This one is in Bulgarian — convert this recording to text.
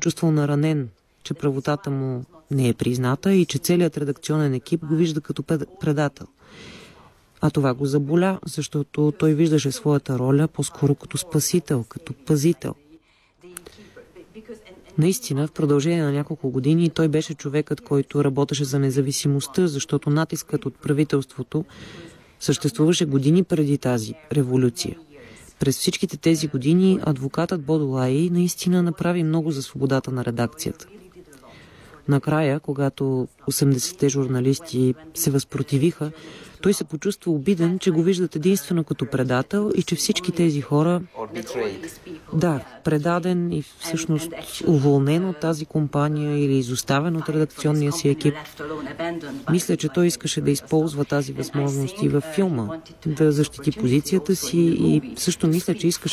почувствал наранен, че правотата му не е призната и че целият редакционен екип го вижда като предател. А това го заболя, защото той виждаше своята роля по-скоро като спасител, като пазител. Наистина, в продължение на няколко години той беше човекът, който работеше за независимостта, защото натискът от правителството съществуваше години преди тази революция. През всичките тези години адвокатът Бодо Лаи наистина направи много за свободата на редакцията. Накрая, когато 80-те журналисти се възпротивиха, той се почувства обиден, че го виждат единствено като предател и че всички тези хора... Да, предаден и всъщност уволнен от тази компания или изоставен от редакционния си екип. Мисля, че той искаше да използва тази възможност и във филма, да защити позицията си и също мисля, че искаше